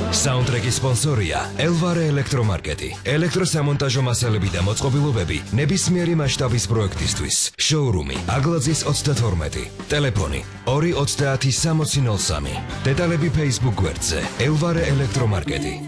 Soundtrack-ის სპონსორია Elvare ელექტრომარკეტი. ელექტროსამონტაჟო მასალები და მოწყობილობები ნებისმიერი მასშტაბის პროექტისთვის. Showroom-ი აგლაძის 32. ტელეფონი 230 6003. დეტალები Facebook გვერდზე Elvare ელექტრომარკეტი.